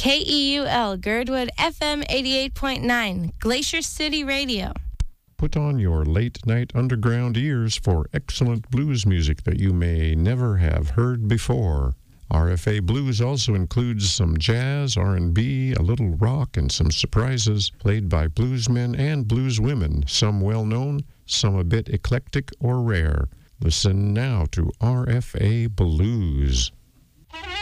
KEUL, Girdwood FM 88.9, Glacier City Radio. Put on your late-night underground ears for excellent blues music that you may never have heard before. RFA Blues also includes some jazz, R&B, a little rock, and some surprises played by bluesmen and blueswomen, some well-known, some a bit eclectic or rare. Listen now to RFA Blues.